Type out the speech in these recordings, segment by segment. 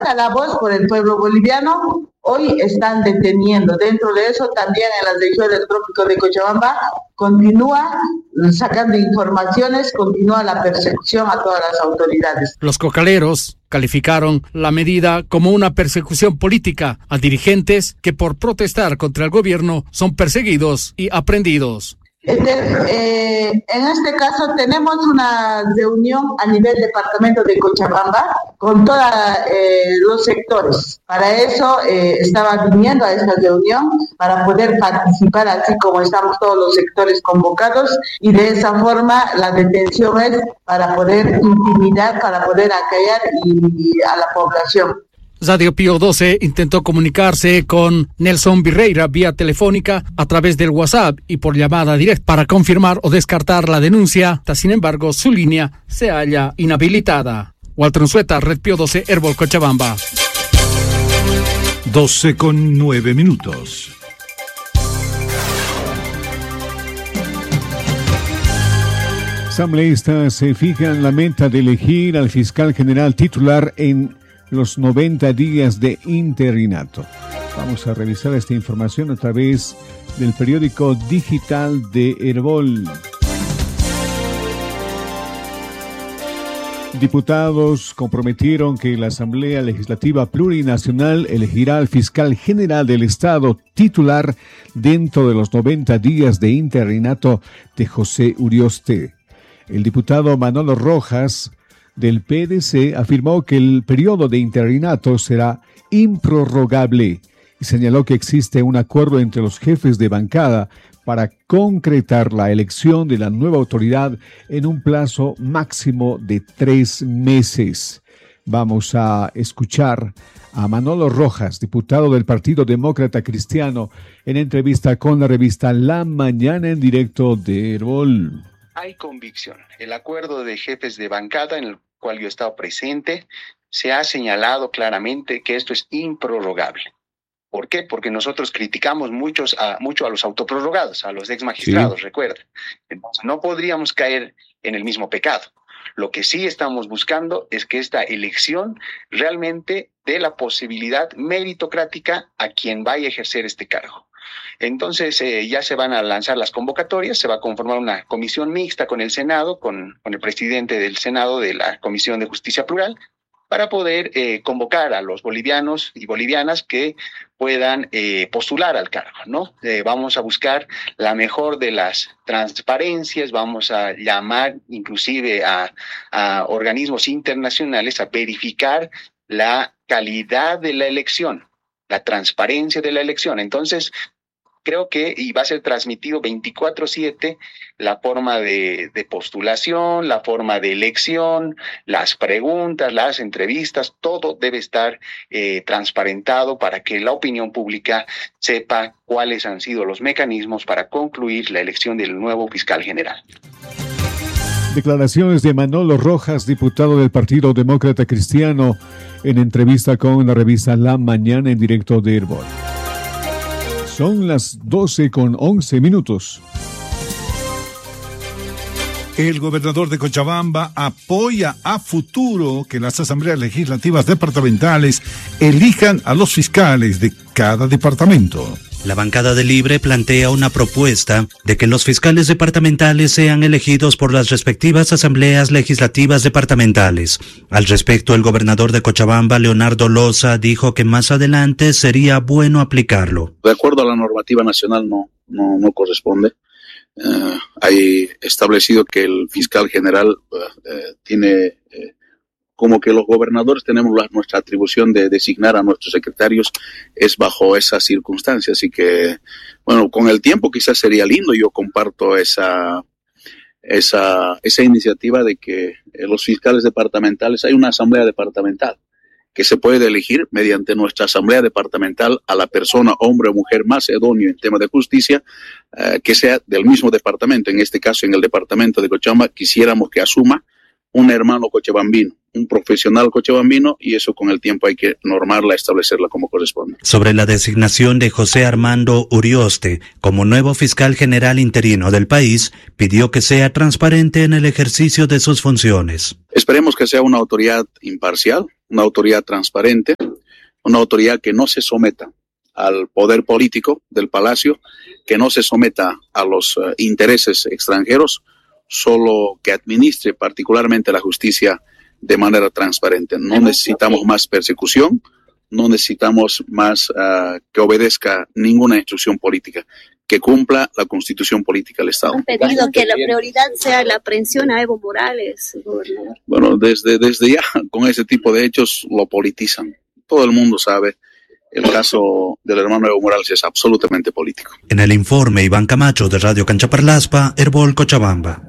alza la voz por el pueblo boliviano, hoy están deteniendo. Dentro de eso, también en la región del trópico de Cochabamba, continúa sacando informaciones, continúa la persecución a todas las autoridades. Los cocaleros calificaron la medida como una persecución política a dirigentes que por protestar contra el gobierno son perseguidos y aprehendidos. En este caso tenemos una reunión a nivel departamento de Cochabamba con todos los sectores. Para eso estaba viniendo a esta reunión para poder participar, así como estamos todos los sectores convocados, y de esa forma la detención es para poder intimidar, para poder acallar a la población. Radio Pío XII intentó comunicarse con Nelson Virreira vía telefónica a través del WhatsApp y por llamada directa para confirmar o descartar la denuncia. Sin embargo, su línea se halla inhabilitada. Walter Unzueta, Red Pío XII, Herbol, Cochabamba. 12:09. Asambleístas se fijan la meta de elegir al fiscal general titular en los 90 días de interinato. Vamos a revisar esta información a través del periódico digital de Herbol. Diputados comprometieron que la Asamblea Legislativa Plurinacional elegirá al fiscal general del Estado titular dentro de los 90 días de interinato de José Urioste. El diputado Manolo Rojas del PDC afirmó que el periodo de interinato será improrrogable y señaló que existe un acuerdo entre los jefes de bancada para concretar la elección de la nueva autoridad en un plazo máximo de 3 meses. Vamos a escuchar a Manolo Rojas, diputado del Partido Demócrata Cristiano, en entrevista con la revista La Mañana en directo de Herbol. Hay convicción. El acuerdo de jefes de bancada en el cual yo he estado presente, se ha señalado claramente que esto es improrrogable. ¿Por qué? Porque nosotros criticamos mucho a los autoprorrogados, a los ex magistrados, sí. Recuerda. Entonces, no podríamos caer en el mismo pecado. Lo que sí estamos buscando es que esta elección realmente dé la posibilidad meritocrática a quien vaya a ejercer este cargo. Entonces ya se van a lanzar las convocatorias, se va a conformar una comisión mixta con el Senado, con el presidente del Senado de la Comisión de Justicia Plural, para poder convocar a los bolivianos y bolivianas que puedan postular al cargo, ¿no? Vamos a buscar la mejor de las transparencias, vamos a llamar inclusive a organismos internacionales a verificar la calidad de la elección, la transparencia de la elección. Entonces, creo que va a ser transmitido 24/7 la forma de postulación, la forma de elección, las preguntas, las entrevistas, todo debe estar transparentado para que la opinión pública sepa cuáles han sido los mecanismos para concluir la elección del nuevo fiscal general. Declaraciones de Manolo Rojas, diputado del Partido Demócrata Cristiano, en entrevista con la revista La Mañana en directo de Herbol. Son las 12:11. El gobernador de Cochabamba apoya a futuro que las asambleas legislativas departamentales elijan a los fiscales de cada departamento. La bancada de Libre plantea una propuesta de que los fiscales departamentales sean elegidos por las respectivas asambleas legislativas departamentales. Al respecto, el gobernador de Cochabamba, Leonardo Loza, dijo que más adelante sería bueno aplicarlo. De acuerdo a la normativa nacional no corresponde. Hay establecido que el fiscal general tiene como que los gobernadores tenemos nuestra atribución de designar a nuestros secretarios, es bajo esas circunstancias. Así que, bueno, con el tiempo quizás sería lindo. Yo comparto esa iniciativa de que los fiscales departamentales, hay una asamblea departamental que se puede elegir mediante nuestra asamblea departamental a la persona, hombre o mujer más idóneo en temas de justicia, que sea del mismo departamento. En este caso, en el departamento de Cochabamba, quisiéramos que asuma un hermano cochabambino, un profesional cochabambino, y eso con el tiempo hay que normarla, establecerla como corresponde. Sobre la designación de José Armando Urioste como nuevo fiscal general interino del país, pidió que sea transparente en el ejercicio de sus funciones. Esperemos que sea una autoridad imparcial, una autoridad transparente, una autoridad que no se someta al poder político del Palacio, que no se someta a los intereses extranjeros, solo que administre particularmente la justicia de manera transparente. No necesitamos más persecución, no necesitamos más que obedezca ninguna instrucción política, que cumpla la constitución política del Estado. Han pedido que la prioridad sea la aprehensión a Evo Morales, gobernador. Bueno, desde ya con ese tipo de hechos lo politizan. Todo el mundo sabe, el caso del hermano Evo Morales es absolutamente político. En el informe, Iván Camacho de Radio Canchaparlaspa, Herbol, Cochabamba.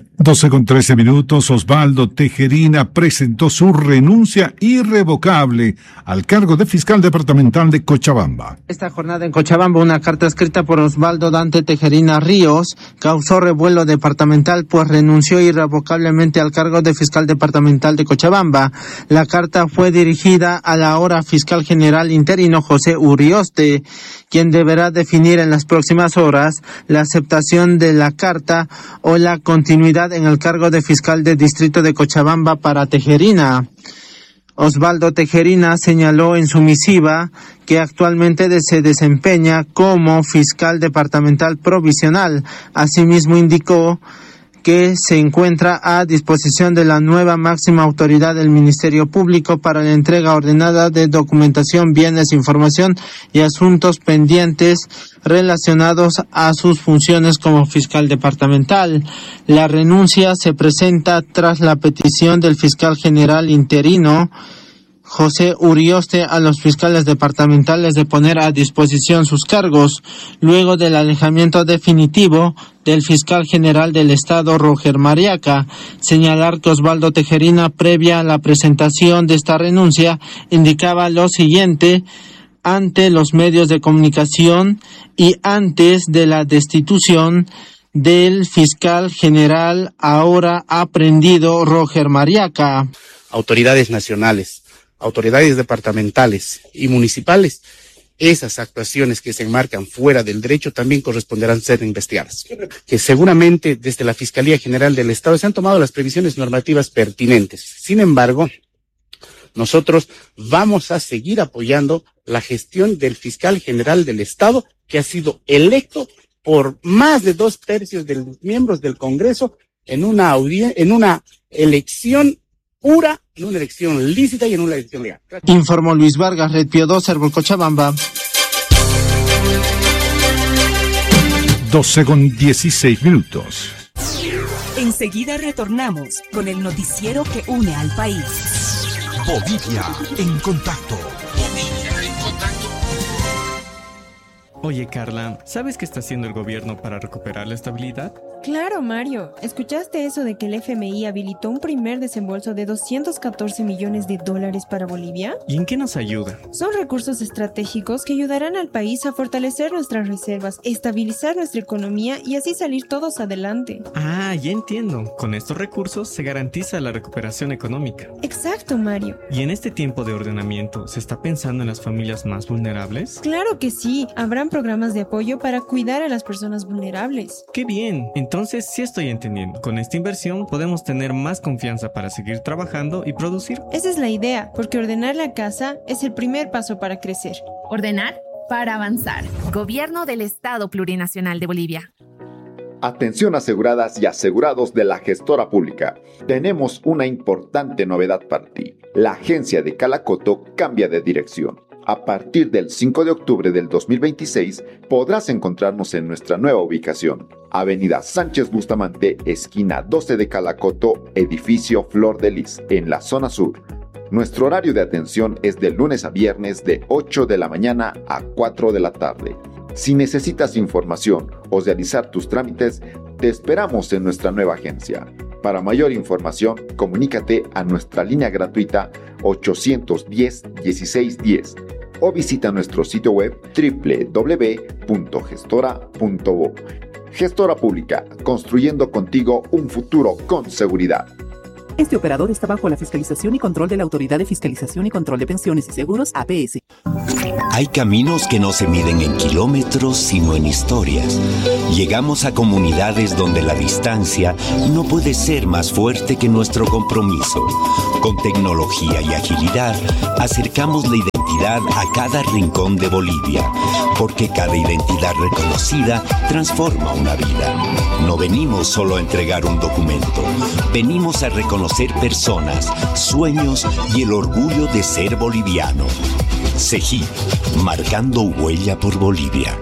12:13, Osvaldo Tejerina presentó su renuncia irrevocable al cargo de fiscal departamental de Cochabamba. Esta jornada en Cochabamba, una carta escrita por Osvaldo Dante Tejerina Ríos causó revuelo departamental, pues renunció irrevocablemente al cargo de fiscal departamental de Cochabamba. La carta fue dirigida a la ahora fiscal general interino José Urioste, quien deberá definir en las próximas horas la aceptación de la carta o la continuidad en el cargo de fiscal de distrito de Cochabamba para Tejerina. Osvaldo Tejerina señaló en su misiva que actualmente se desempeña como fiscal departamental provisional. Asimismo indicó que se encuentra a disposición de la nueva máxima autoridad del Ministerio Público para la entrega ordenada de documentación, bienes, información y asuntos pendientes relacionados a sus funciones como fiscal departamental. La renuncia se presenta tras la petición del fiscal general interino José Urioste a los fiscales departamentales de poner a disposición sus cargos, luego del alejamiento definitivo del fiscal general del Estado, Roger Mariaca. Señalar que Osvaldo Tejerina, previa a la presentación de esta renuncia, indicaba lo siguiente ante los medios de comunicación y antes de la destitución del fiscal general ahora aprendido, Roger Mariaca. Autoridades nacionales, autoridades departamentales y municipales, esas actuaciones que se enmarcan fuera del derecho también corresponderán ser investigadas. Que seguramente desde la Fiscalía General del Estado se han tomado las previsiones normativas pertinentes. Sin embargo, nosotros vamos a seguir apoyando la gestión del fiscal general del Estado, que ha sido electo por más de 2/3 de los miembros del Congreso en una elección pura, en una elección lícita y en una elección legal. Informó Luis Vargas, Red Pío 2, Herbol, Cochabamba. 12:16. Enseguida retornamos con el noticiero que une al país. Bolivia en contacto. Oye, Carla, ¿sabes qué está haciendo el gobierno para recuperar la estabilidad? Claro, Mario. ¿Escuchaste eso de que el FMI habilitó un primer desembolso de $214 millones para Bolivia? ¿Y en qué nos ayuda? Son recursos estratégicos que ayudarán al país a fortalecer nuestras reservas, estabilizar nuestra economía y así salir todos adelante. Ah, ya entiendo. Con estos recursos se garantiza la recuperación económica. Exacto, Mario. ¿Y en este tiempo de ordenamiento se está pensando en las familias más vulnerables? Claro que sí. Habrán programas de apoyo para cuidar a las personas vulnerables. ¡Qué bien! Entonces sí estoy entendiendo. Con esta inversión podemos tener más confianza para seguir trabajando y producir. Esa es la idea, porque ordenar la casa es el primer paso para crecer. Ordenar para avanzar. Gobierno del Estado Plurinacional de Bolivia. Atención aseguradas y asegurados de la gestora pública. Tenemos una importante novedad para ti. La agencia de Calacoto cambia de dirección. A partir del 5 de octubre del 2026 podrás encontrarnos en nuestra nueva ubicación. Avenida Sánchez Bustamante, esquina 12 de Calacoto, edificio Flor de Lis, en la zona sur. Nuestro horario de atención es de lunes a viernes de 8 de la mañana a 4 de la tarde. Si necesitas información o realizar tus trámites, te esperamos en nuestra nueva agencia. Para mayor información, comunícate a nuestra línea gratuita 810-1610 o visita nuestro sitio web www.gestora.bo. Gestora Pública, construyendo contigo un futuro con seguridad. Este operador está bajo la fiscalización y control de la Autoridad de Fiscalización y Control de Pensiones y Seguros, APS. Hay caminos que no se miden en kilómetros, sino en historias. Llegamos a comunidades donde la distancia no puede ser más fuerte que nuestro compromiso. Con tecnología y agilidad, acercamos la identidad a cada rincón de Bolivia, porque cada identidad reconocida transforma una vida. No venimos solo a entregar un documento, venimos a reconocer personas, sueños y el orgullo de ser boliviano. CEGIP, marcando huella por Bolivia.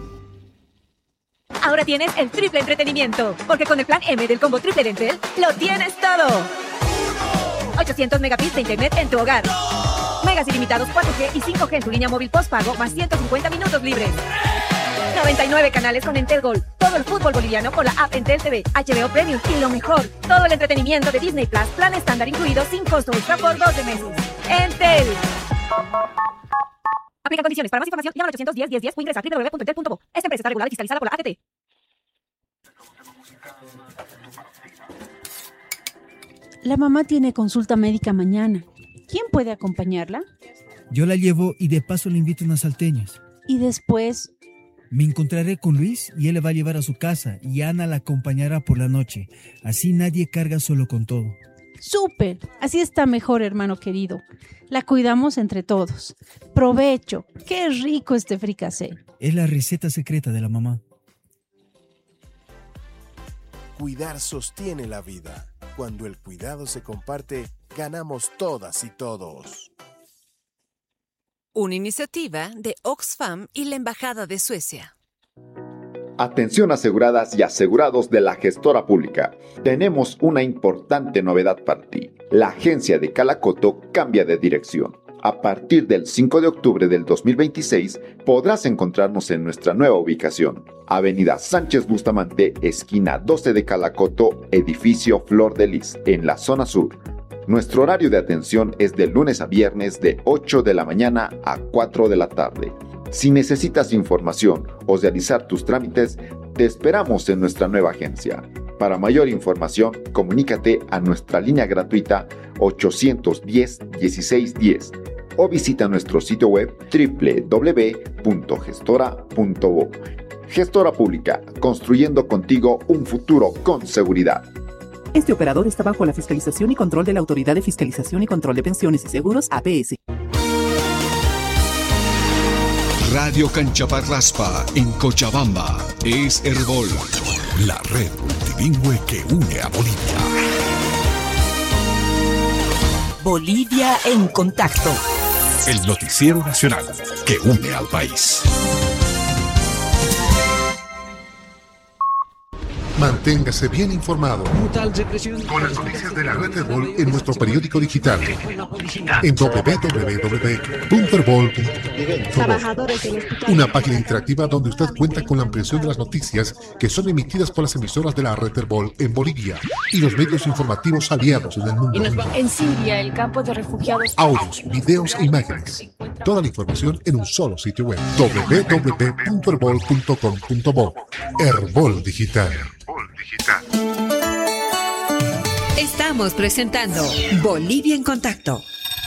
Ahora tienes el triple entretenimiento, porque con el plan M del combo triple de Entel, lo tienes todo. 800 megabits de internet en tu hogar. Megas ilimitados 4G y 5G en tu línea móvil postpago, más 150 minutos libres. 99 canales con Entel Gold. Todo el fútbol boliviano con la app Entel TV, HBO Premium y lo mejor, todo el entretenimiento de Disney Plus, plan estándar incluido sin costo extra por 12 meses. Entel. Aplica condiciones. Para más información, llama al 810-1010 o ingresa a www.entel.bo. Esta empresa está regulada y fiscalizada por la ATT. La mamá tiene consulta médica mañana. ¿Quién puede acompañarla? Yo la llevo y de paso le invito unas salteñas. ¿Y después? Me encontraré con Luis y él le va a llevar a su casa y Ana la acompañará por la noche. Así nadie carga solo con todo. ¡Súper! Así está mejor, hermano querido. La cuidamos entre todos. ¡Provecho! ¡Qué rico este fricasé! Es la receta secreta de la mamá. Cuidar sostiene la vida. Cuando el cuidado se comparte, ganamos todas y todos. Una iniciativa de Oxfam y la Embajada de Suecia. Atención aseguradas y asegurados de la gestora pública. Tenemos una importante novedad para ti. La agencia de Calacoto cambia de dirección. A partir del 5 de octubre del 2026 podrás encontrarnos en nuestra nueva ubicación. Avenida Sánchez Bustamante, esquina 12 de Calacoto, edificio Flor de Lis, en la zona sur. Nuestro horario de atención es de lunes a viernes de 8 de la mañana a 4 de la tarde. Si necesitas información o realizar tus trámites, te esperamos en nuestra nueva agencia. Para mayor información, comunícate a nuestra línea gratuita 810-1610 o visita nuestro sitio web www.gestora.bo. Gestora Pública, construyendo contigo un futuro con seguridad. Este operador está bajo la fiscalización y control de la Autoridad de Fiscalización y Control de Pensiones y Seguros, APS. Radio Canchaparraspa en Cochabamba es Herbol, la red multilingüe que une a Bolivia. Bolivia en contacto. El noticiero nacional que une al país. Manténgase bien informado con las noticias de la red Herbol en nuestro periódico digital en www.herbol.bo. Una página interactiva donde usted cuenta con la ampliación de las noticias que son emitidas por las emisoras de la red Herbol en Bolivia y los medios informativos aliados en el mundo. En Siria, el campo de refugiados. Audios, videos e imágenes. Toda la información en un solo sitio web. www.herbol.com.bo. Herbol Digital. Estamos presentando Bolivia en Contacto.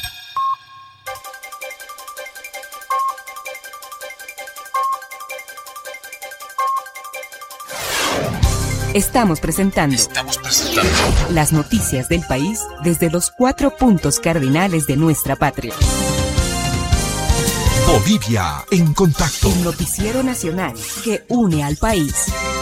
Estamos presentando las noticias del país desde los 4 puntos cardinales de nuestra patria. Bolivia en Contacto. El noticiero nacional que une al país.